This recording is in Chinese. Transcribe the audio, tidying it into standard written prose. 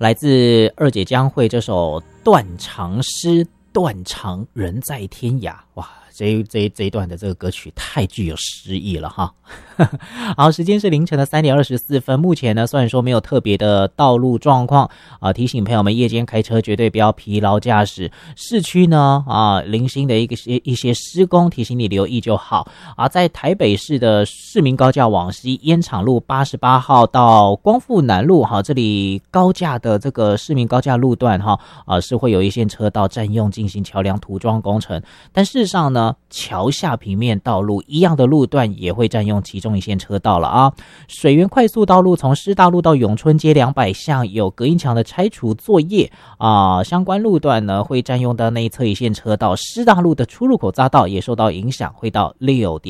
来自二姐江蕙这首断肠诗，断肠人在天涯。哇，这一段的这个歌曲太具有诗意了哈。好，时间是凌晨的3点24分。目前呢，虽然说没有特别的道路状况提醒朋友们夜间开车绝对不要疲劳驾驶。市区呢零星的一些施工，提醒你留意就好在台北市的市民高架往西烟厂路88号到光复南路这里高架的这个市民高架路段是会有一线车道占用进行桥梁涂装工程，但事实上呢，桥下平面道路一样的路段也会占用其中一线车道了水源快速道路从师大路到永春街200巷有隔音墙的拆除作业相关路段呢会占用到内侧一线车道，师大路的出入口匝道也受到影响，会到6点